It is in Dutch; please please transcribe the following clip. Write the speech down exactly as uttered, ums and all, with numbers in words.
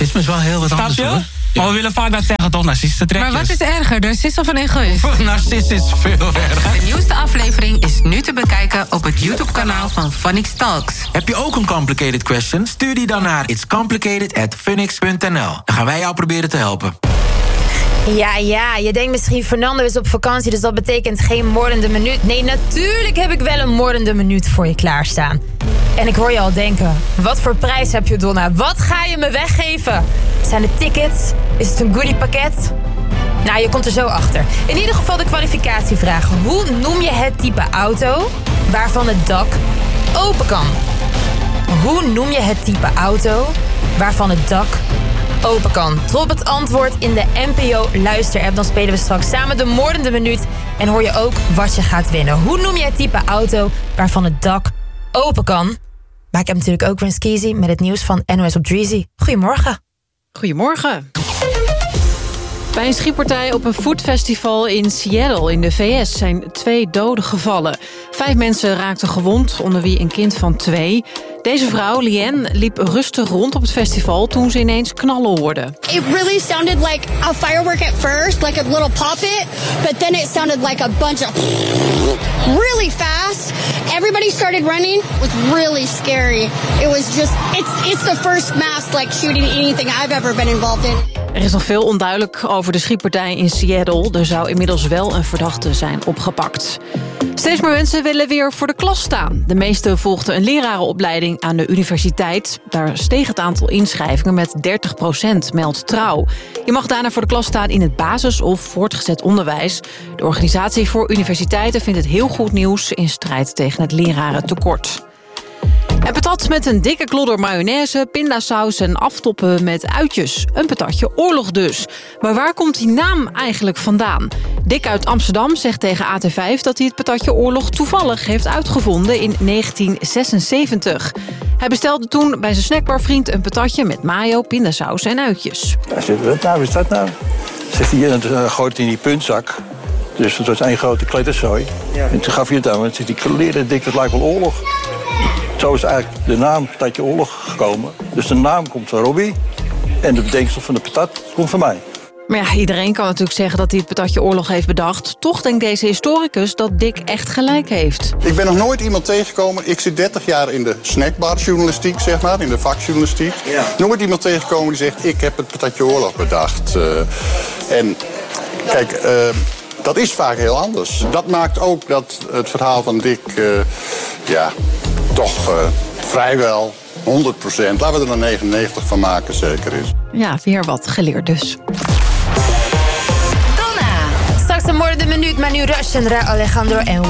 narcisme is wel heel wat anders, hoor. Ja. Maar we willen vaak dat zeggen, toch, narcistische trekjes. Maar wat is erger, narcist of een egoïst? Narcist is veel erger. De nieuwste aflevering is nu te bekijken op het YouTube-kanaal van Funix Talks. Heb je ook een complicated question? Stuur die dan naar its complicated at funix punt n l. Dan gaan wij jou proberen te helpen. Ja, ja, je denkt misschien Fernando is op vakantie, dus dat betekent geen moordende minuut. Nee, natuurlijk heb ik wel een moordende minuut voor je klaarstaan. En ik hoor je al denken, wat voor prijs heb je, Donna? Wat ga je me weggeven? Zijn het tickets? Is het een goodiepakket? Nou, je komt er zo achter. In ieder geval de kwalificatievragen. Hoe noem je het type auto waarvan het dak open kan? Hoe noem je het type auto waarvan het dak open kan? Drop het antwoord in de N P O Luister-app. Dan spelen we straks samen de moordende minuut. En hoor je ook wat je gaat winnen. Hoe noem je het type auto waarvan het dak open kan? Maar ik heb natuurlijk ook Rens Keezy met het nieuws van N O S op Dreezy. Goedemorgen. Goedemorgen. Bij een schietpartij op een foodfestival in Seattle in de V S zijn twee doden gevallen. Vijf mensen raakten gewond, onder wie een kind van twee. Deze vrouw, Lien, liep rustig rond op het festival toen ze ineens knallen hoorde. It really sounded like a firework at first, like a little pop-it, but then it sounded like a bunch of really fast. Everybody started running. It was really scary. It was just, it's, it's the first mass like shooting anything I've ever been involved in. Er is nog veel onduidelijk over de schietpartij in Seattle. Er zou inmiddels wel een verdachte zijn opgepakt. Steeds meer mensen willen weer voor de klas staan. De meesten volgden een lerarenopleiding aan de universiteit. Daar steeg het aantal inschrijvingen met dertig procent, meldt Trouw. Je mag daarna voor de klas staan in het basis- of voortgezet onderwijs. De Organisatie voor Universiteiten vindt het heel goed nieuws in strijd tegen het lerarentekort. En patat met een dikke klodder mayonaise, pindasaus en aftoppen met uitjes. Een patatje oorlog dus. Maar waar komt die naam eigenlijk vandaan? Dick uit Amsterdam zegt tegen A T vijf dat hij het patatje oorlog toevallig heeft uitgevonden in negentien zesenzeventig. Hij bestelde toen bij zijn snackbarvriend een patatje met mayo, pindasaus en uitjes. Hij zegt, wat nou is dat nou? Zegt hij, en dan gooit het in die puntzak. Dus het was één grote klederzooi. Ja. En toen gaf hij het aan, en zegt hij, kleren dik, dat lijkt wel oorlog. Zo is eigenlijk de naam patatje oorlog gekomen. Dus de naam komt van Robbie en de bedenksel van de patat komt van mij. Maar ja, iedereen kan natuurlijk zeggen dat hij het patatje oorlog heeft bedacht. Toch denkt deze historicus dat Dick echt gelijk heeft. Ik ben nog nooit iemand tegengekomen. Ik zit dertig jaar in de snackbarjournalistiek, zeg maar, in de vakjournalistiek. Ja. Nooit iemand tegengekomen die zegt, ik heb het patatje oorlog bedacht. Uh, en kijk, uh, dat is vaak heel anders. Dat maakt ook dat het verhaal van Dick, uh, ja, toch uh, vrijwel honderd procent, laten we er dan negenennegentig van maken, zeker is. Ja, weer wat geleerd dus. Donna. Straks een moordende minuut, maar nu Rush en Ra Alejandro en